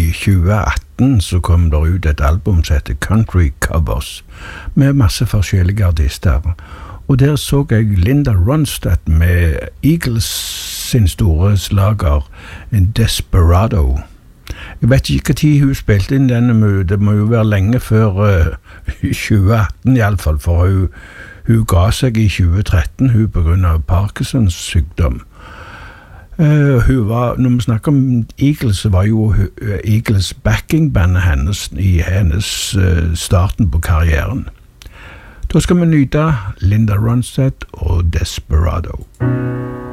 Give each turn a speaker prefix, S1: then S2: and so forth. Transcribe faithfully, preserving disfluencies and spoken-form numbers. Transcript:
S1: i tjue atten så kom det ut et album som heter Country Covers, med masse forskjellige artister. Og der så jeg Linda Ronstadt med Eagles sin store slager Desperado. Jeg vet ikke hva tid hun spilte inn denne, men det må jo være lenge før uh, tjue atten i alle fall, for hun, hun ga seg i tjue tretten, hun på grunn av Parkinsons sykdom. Uh, hun var, når vi snakker om Eagles, så var jo uh, Eagles backingbandet hennes i hennes uh, starten på karrieren. Da skal vi nyte Linda Ronstadt og Desperado.